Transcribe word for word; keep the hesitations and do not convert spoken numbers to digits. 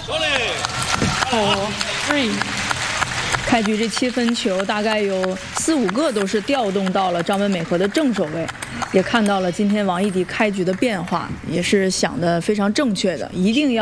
four three。开局这七分球大概有四五个都是调动到了张本美和的正手位，也看到了今天王艺迪开局的变化，也是想的非常正确的，一定要。